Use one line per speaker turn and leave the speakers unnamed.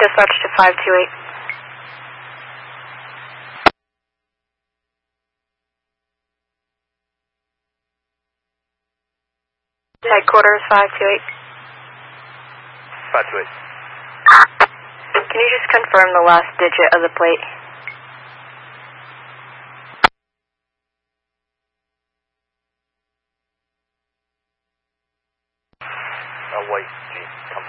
Dispatch to 528. Headquarters 528.
528.
Can you just confirm the last digit of the plate?
White Jeep coming